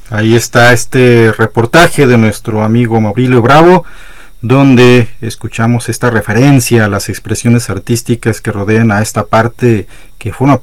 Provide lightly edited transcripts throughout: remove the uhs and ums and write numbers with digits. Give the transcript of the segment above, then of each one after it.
Ahí está este reportaje de nuestro amigo Maurilio Bravo, donde escuchamos esta referencia a las expresiones artísticas que rodean a esta parte que fue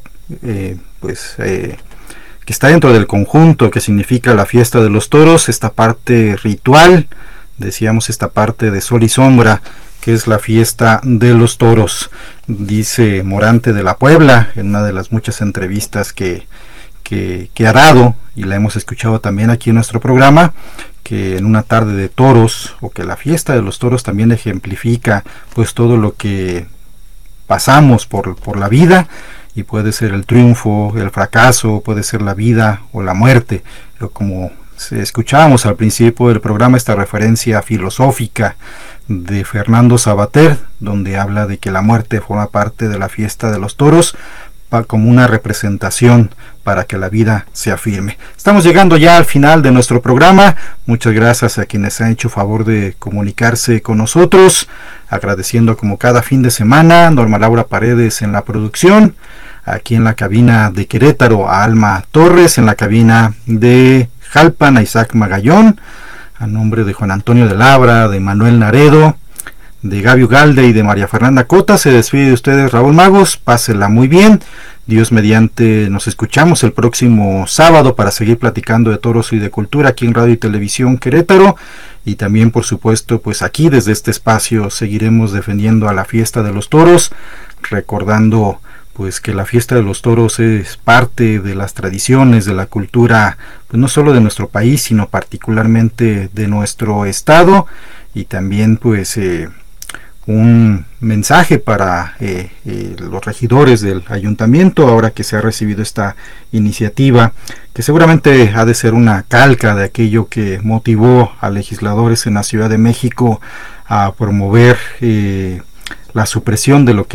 que está dentro del conjunto que significa la fiesta de los toros, esta parte ritual, decíamos esta parte de sol y sombra, que es la fiesta de los toros. Dice Morante de la Puebla en una de las muchas entrevistas que ha dado, y la hemos escuchado también aquí en nuestro programa, que en una tarde de toros, o que la fiesta de los toros también ejemplifica pues todo lo que pasamos por la vida, y puede ser el triunfo, el fracaso, puede ser la vida o la muerte. Pero como escuchábamos al principio del programa, esta referencia filosófica de Fernando Savater, donde habla de que la muerte forma parte de la fiesta de los toros, como una representación para que la vida se afirme. Estamos llegando ya al final de nuestro programa. Muchas gracias a quienes han hecho favor de comunicarse con nosotros, agradeciendo como cada fin de semana Norma Laura Paredes en la producción, aquí en la cabina de Querétaro a Alma Torres, en la cabina de Jalpan a Isaac Magallón, a nombre de Juan Antonio de Labra, de Manuel Naredo, de Gaby Ugalde y de María Fernanda Cota. Se despide de ustedes Raúl Magos. Pásenla muy bien. Dios mediante, nos escuchamos el próximo sábado para seguir platicando de toros y de cultura aquí en Radio y Televisión Querétaro, y también por supuesto pues aquí desde este espacio seguiremos defendiendo a la fiesta de los toros, recordando pues que la fiesta de los toros es parte de las tradiciones, de la cultura, pues no solo de nuestro país, sino particularmente de nuestro estado, y también pues un mensaje para los regidores del ayuntamiento, ahora que se ha recibido esta iniciativa, que seguramente ha de ser una calca de aquello que motivó a legisladores en la Ciudad de México a promover la supresión de lo que